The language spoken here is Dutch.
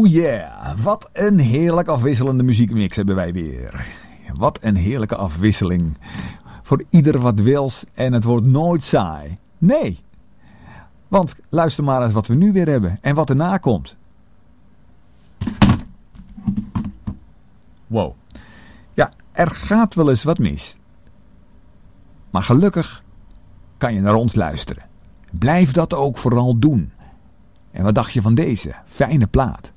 Oh yeah, wat een heerlijk afwisselende muziekmix hebben wij weer. Wat een heerlijke afwisseling. Voor ieder wat wils en het wordt nooit saai. Nee, want luister maar eens wat we nu weer hebben en wat erna komt. Wow. Ja, er gaat wel eens wat mis. Maar gelukkig kan je naar ons luisteren. Blijf dat ook vooral doen. En wat dacht je van deze fijne plaat?